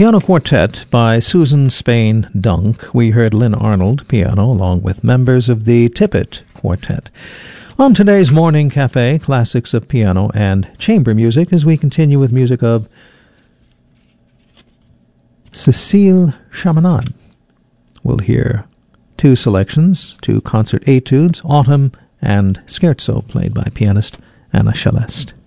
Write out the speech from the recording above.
piano quartet by Susan Spain Dunk. We heard Lynn Arnold, piano, along with members of the Tippett Quartet. On today's Morning Cafe, classics of piano and chamber music, as we continue with music of Cécile Chaminade. We'll hear two selections, two concert etudes, Autumn and Scherzo, played by pianist Anna Shelest.